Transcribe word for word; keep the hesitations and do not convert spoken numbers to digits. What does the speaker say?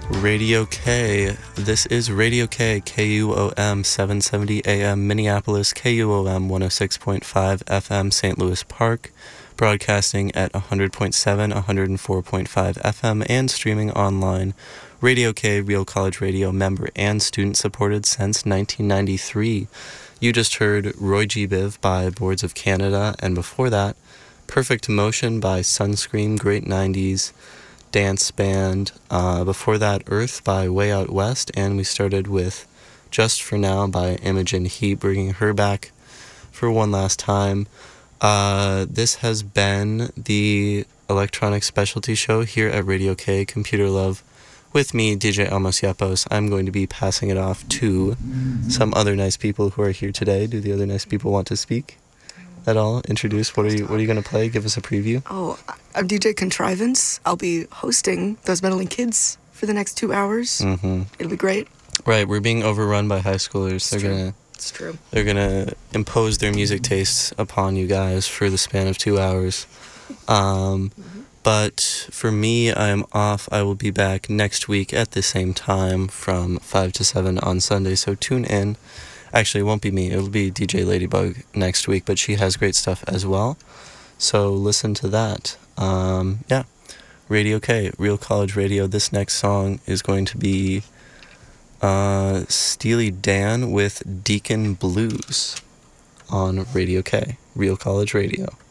Radio K. This is Radio K, K U O M seven seventy A M Minneapolis, K U O M one oh six point five F M Saint Louis Park, broadcasting at one hundred point seven, one oh four point five F M, and streaming online. Radio K, Real College Radio, member and student supported since nineteen ninety-three. You just heard Roy G. Biv by Boards of Canada, and before that, Perfect Motion by Sunscream, great nineties dance band. Uh, before that, Earth by Way Out West, and we started with Just For Now by Imogen Heap, bringing her back for one last time. Uh, this has been the Electronic Specialty Show here at Radio K, Computer Love, with me, D J Almos Yapos. I'm going to be passing it off to some other nice people who are here today. Do the other nice people want to speak at all? Introduce. What are you What are you going to play? Give us a preview. Oh, I'm D J Contrivance. I'll be hosting Those Meddling Kids for the next two hours. Mm-hmm. It'll be great. Right, we're being overrun by high schoolers. It's they're true. gonna It's true. They're gonna impose their music tastes upon you guys for the span of two hours. Um, Mm-hmm. But for me, I'm off. I will be back next week at the same time from five to seven on Sunday, so tune in. Actually, it won't be me. It'll be D J Ladybug next week, but she has great stuff as well. So listen to that. Um, yeah. Radio K, Real College Radio. This next song is going to be uh, Steely Dan with Deacon Blues on Radio K, Real College Radio.